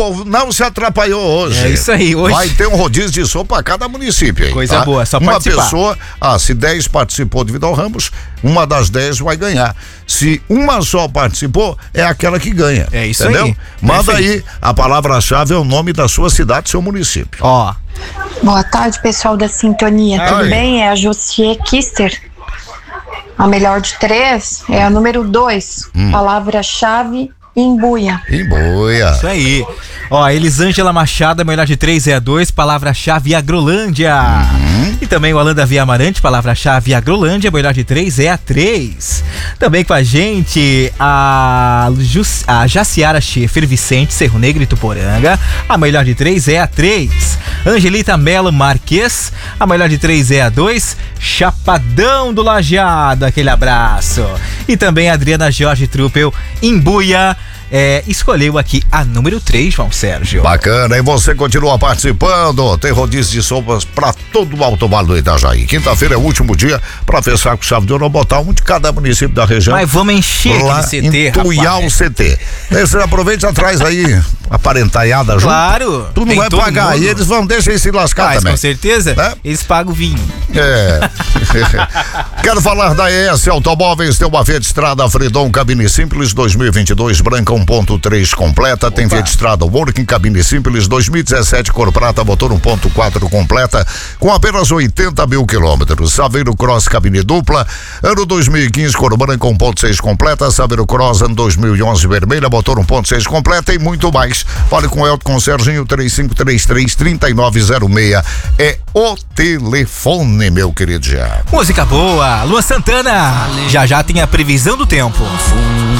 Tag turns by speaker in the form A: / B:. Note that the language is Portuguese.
A: povo não se atrapalhou hoje.
B: É isso aí, hoje.
A: Vai ter um rodízio de sopa para cada município aí.
B: Coisa boa, só
A: uma
B: participar.
A: Pessoa, se 10 participou de Vidal Ramos, uma das 10 vai ganhar. Se uma só participou, é aquela que ganha.
B: É isso
A: entendeu?
B: aí.
A: Manda aí, a palavra-chave é o nome da sua cidade, seu município.
B: Ó.
C: Boa tarde, pessoal da Sintonia. Tudo bem? É a Josie Kister. A melhor de 3 é a número 2. Palavra-chave, Imbuia.
A: Imbuia.
B: Isso aí. Ó, Elisângela Machado, a melhor de 3 é a 2, palavra-chave Agrolândia. E também o Alan Davi Amarante, palavra-chave Agrolândia, a melhor de 3 é a 3. Também com a gente a Jaciara Schaefer Vicente, Cerro Negro e Tuporanga, a melhor de 3 é a 3. Angelita Melo Marques, a melhor de 3 é a 2, Chapadão do Lajeado, aquele abraço. E também a Adriana Jorge Truppel, Imbuia, escolheu aqui a número 3, João Sérgio.
A: Bacana, e você continua participando. Tem rodízio de sopas pra todo o Alto Vale do Itajaí. Quinta-feira é o último dia pra fechar com chave de ouro, botar um de cada município da região.
B: Mas vamos encher
A: lá
B: aquele CT,
A: entuiar o CT. Aí você aproveita e traz aí a parentaiada junto.
B: Claro.
A: Tu não vai pagar, e eles vão deixar se lascar também.
B: Com certeza, eles pagam o vinho.
A: Quero falar da ES Automóveis, tem uma Fiat Strada Freedom cabine simples 2022 branca 1.3 completa. Tem Fiat Strada Working cabine simples 2017 cor prata motor 1.4 completa com apenas 80 mil quilômetros. Saveiro Cross cabine dupla ano 2015 cor branca 1.6 completa. Saveiro Cross ano 2011 vermelha motor 1.6 completa e muito mais. Fale com o Elton, com o Serginho, 3533-3906 é o telefone, meu querido Jean.
B: Música boa, Luan Santana. Já tem a previsão do tempo.